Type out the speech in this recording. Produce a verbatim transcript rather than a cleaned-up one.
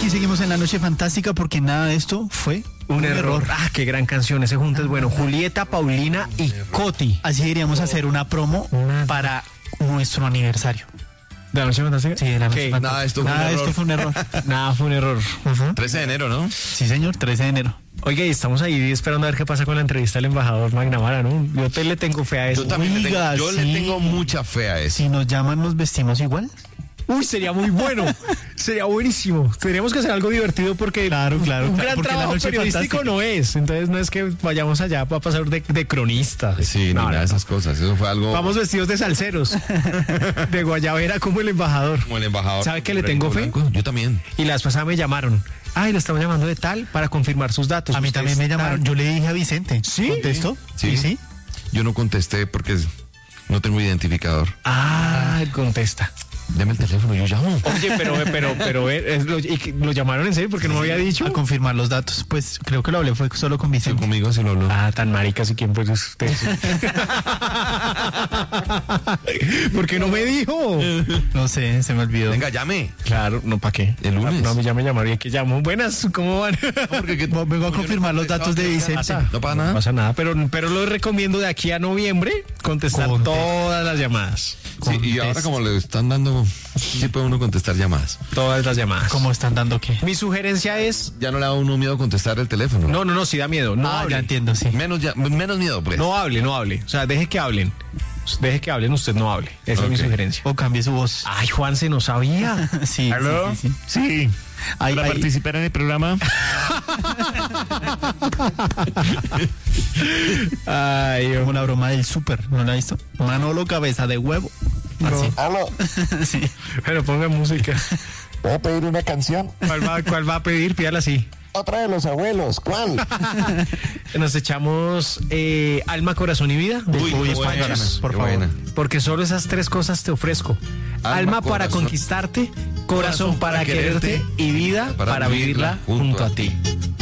Aquí seguimos en La Noche Fantástica porque nada de esto fue un, un error. error. Ah, qué gran canción. Ese junto es bueno. Julieta, Paulina y Coti. Así deberíamos hacer una promo para nuestro aniversario. ¿De La Noche Fantástica? Sí, de La Noche Fantástica. Nada, esto fue nada, un error. esto fue un error. Nada, fue un error. Uh-huh. trece de enero, ¿no? Sí, señor, trece de enero. Oiga, y estamos ahí esperando a ver qué pasa con la entrevista del embajador McNamara, ¿no? Yo te le tengo fe a eso. Yo también Oiga, le tengo, yo sí. le tengo mucha fe a eso. Si nos llaman, ¿nos vestimos igual? Uy, sería muy bueno. Sería buenísimo. Tendríamos que hacer algo divertido porque claro, claro, un claro, gran porque trabajo La Noche periodístico Fantástica no es. Entonces no es que vayamos allá para pasar de, de cronistas. Sí, no, ni nada no, de esas cosas. Eso fue algo Vamos vestidos de salseros. De guayabera como el embajador. como el embajador. ¿Sabe que le tengo fe? Blanco. Yo también. Y la vez pasada me llamaron. Ay, lo estamos llamando de tal para confirmar sus datos. A mí Usted también me está- llamaron. Yo le dije a Vicente. ¿Sí? ¿Contestó? Sí. sí. Yo no contesté porque no tengo identificador. Ah, contesta. Deme el teléfono, yo llamo. Oye, pero, pero, pero, eh, es lo, y que lo llamaron en serio porque no me había dicho. A confirmar los datos. Pues creo que lo hablé fue solo con Sí, Vicente. conmigo sí lo habló. Ah, tan maricas y quién pues usted. ¿Por qué no me dijo? No sé, se me olvidó. Venga, llame. Claro, no, ¿para qué? El lunes. No, a mí ya me llamaron y que llamo. Buenas, ¿cómo van? No, porque que- Vengo a confirmar los datos de Vicente. pasa? No pasa No nada. pasa nada, pero, pero lo recomiendo de aquí a noviembre contestar Contesta. todas las llamadas. Sí, y ahora como le están dando, sí puede uno contestar llamadas. Todas las llamadas. ¿Cómo están dando qué? Mi sugerencia es... Ya no le da a uno miedo contestar el teléfono. No, no, no, sí da miedo. No Ah, hable. ya entiendo, sí. Menos, ya, menos miedo, pues. No hable, no hable. O sea, deje que hablen. Deje que hablen, usted no hable. Esa es mi Ok. sugerencia. O cambie su voz. Ay, Juan, se no sabía. Sí, ¿Aló? sí, sí, sí. Sí. Ay, ¿Para ay. participar en el programa? Ay, Como la broma del súper, ¿no la ha visto? Manolo cabeza de huevo. Así. ¿Aló? Sí. pero ponga música. ¿Voy a pedir una canción? ¿Cuál va, cuál va a pedir? Pídala así. Otra de los abuelos. ¿Cuál? Nos echamos eh, Alma, Corazón y Vida. de Uy, Bobby qué buena, Españoles, por qué favor. buena. Porque solo esas tres cosas te ofrezco. Alma, Alma, para corazón. conquistarte, corazón para quererte y vida para, vivirla junto a ti.